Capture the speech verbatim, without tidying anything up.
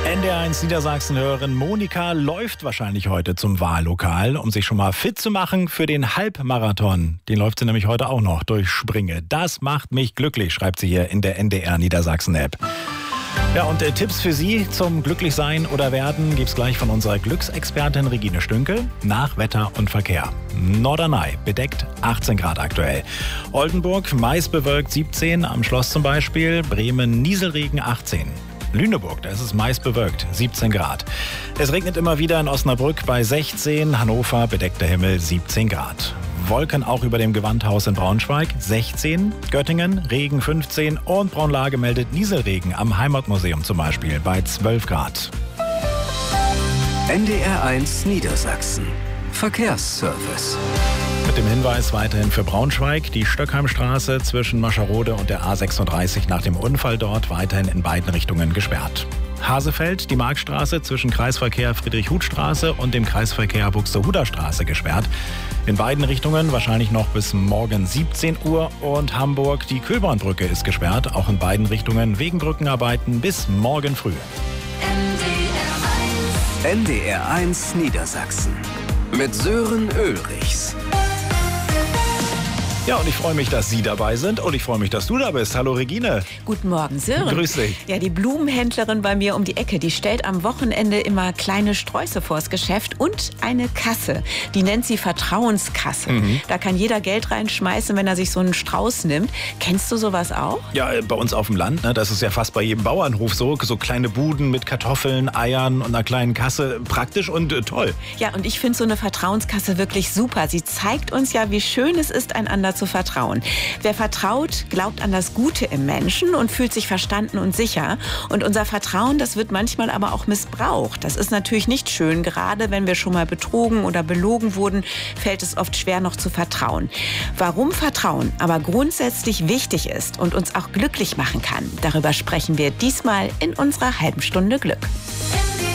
N D R eins Niedersachsen-Hörerin Monika läuft wahrscheinlich heute zum Wahllokal, um sich schon mal fit zu machen für den Halbmarathon. Den läuft sie nämlich heute auch noch durch Springe. Das macht mich glücklich, schreibt sie hier in der N D R Niedersachsen-App. Ja, und äh, Tipps für Sie zum Glücklichsein oder Werden gibt's gleich von unserer Glücksexpertin Regine Stünkel nach Wetter und Verkehr. Norderney bedeckt achtzehn Grad aktuell. Oldenburg meist bewölkt siebzehn, am Schloss zum Beispiel. Bremen Nieselregen achtzehn. Lüneburg, da ist es meist bewölkt, siebzehn Grad. Es regnet immer wieder in Osnabrück bei sechzehn, Hannover bedeckter Himmel siebzehn Grad. Wolken auch über dem Gewandhaus in Braunschweig sechzehn, Göttingen Regen fünfzehn und Braunlage meldet Nieselregen am Heimatmuseum zum Beispiel bei zwölf Grad. N D R eins Niedersachsen. Verkehrsservice. Mit dem Hinweis weiterhin für Braunschweig, die Stöckheimstraße zwischen Mascherode und der A sechsunddreißig nach dem Unfall dort weiterhin in beiden Richtungen gesperrt. Hasefeld, die Markstraße zwischen Kreisverkehr Friedrich-Huth-Straße und dem Kreisverkehr Buxtehuder-Straße gesperrt. In beiden Richtungen wahrscheinlich noch bis morgen siebzehn Uhr. Und Hamburg, die Kühlbahnbrücke ist gesperrt, auch in beiden Richtungen wegen Brückenarbeiten bis morgen früh. N D R eins Niedersachsen mit Sören Ulrichs. Ja, und ich freue mich, dass Sie dabei sind und ich freue mich, dass du da bist. Hallo Regine. Guten Morgen, Sören. Grüß dich. Ja, die Blumenhändlerin bei mir um die Ecke, die stellt am Wochenende immer kleine Sträuße vors Geschäft und eine Kasse. Die nennt sie Vertrauenskasse. Mhm. Da kann jeder Geld reinschmeißen, wenn er sich so einen Strauß nimmt. Kennst du sowas auch? Ja, bei uns auf dem Land, ne, das ist ja fast bei jedem Bauernhof so. So kleine Buden mit Kartoffeln, Eiern und einer kleinen Kasse. Praktisch und äh, toll. Ja, und ich finde so eine Vertrauenskasse wirklich super. Sie zeigt uns ja, wie schön es ist, einander zu vertrauen. Wer vertraut, glaubt an das Gute im Menschen und fühlt sich verstanden und sicher. Und unser Vertrauen, das wird manchmal aber auch missbraucht. Das ist natürlich nicht schön. Gerade wenn wir schon mal betrogen oder belogen wurden, fällt es oft schwer, noch zu vertrauen. Warum Vertrauen aber grundsätzlich wichtig ist und uns auch glücklich machen kann, darüber sprechen wir diesmal in unserer halben Stunde Glück.